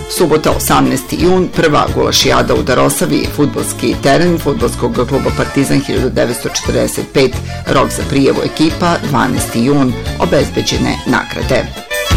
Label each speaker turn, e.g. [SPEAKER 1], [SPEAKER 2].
[SPEAKER 1] Subota 18. jun, prva gulašijada u Darosavi, fudbalski teren fudbalskog kluba Partizan 1945, rok za prijavu ekipa 12. jun, obezbeđene nagrade.